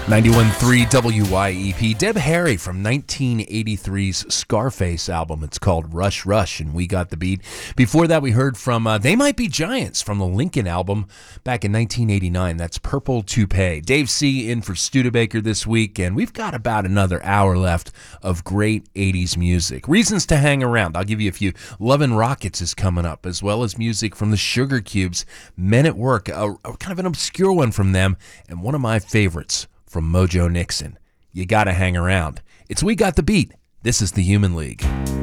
91.3 WYEP. Deb Harry from 1983's Scarface album. It's called Rush Rush, and we got the beat. Before that, we heard from They Might Be Giants from the Lincoln album back in 1989. That's Purple Toupee. Dave C. in for Studebaker this week, and we've got about another hour left of great 80s music. Reasons to hang around. I'll give you a few. Lovin' Rockets is coming up, as well as music from the Sugar Cubes. Men at Work, a kind of an obscure one from them, and one of my favorites from Mojo Nixon. You gotta hang around. It's We Got the Beat. This is the Human League.